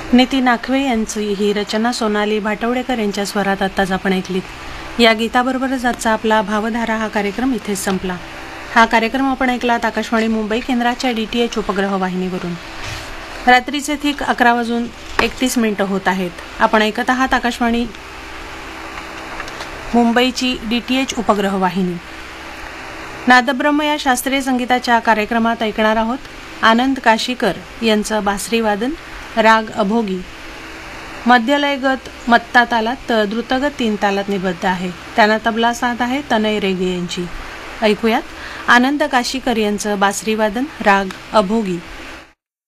नितीन नाखवे यांची ही रचना सोनाली भाटवडेकर यांच्या स्वरात आत्ताच आपण ऐकलीत. या गीताबरोबरच आजचा आपला भावधारा हा कार्यक्रम इथेच संपला. हा कार्यक्रम आपण ऐकलात आकाशवाणी मुंबई केंद्राच्या DTH उपग्रह वाहिनीवरून. रात्रीचे ठीक 11:31 होत आहेत. आपण ऐकत आहात आकाशवाणी मुंबईची DTH उपग्रह वाहिनी. नादब्रह्म या शास्त्रीय संगीताच्या कार्यक्रमात ऐकणार आहोत आनंद काशीकर यांचं बासरी वादन, राग अभोगी. मध्यलयगत मत्ता तालात तर द्रुतगत 3 तालात निबद्ध आहे. त्यांना तबला साथ आहे तनय रेगे यांची. ऐकूयात आनंद काशीकर यांचं बासरी वादन, राग अभोगी.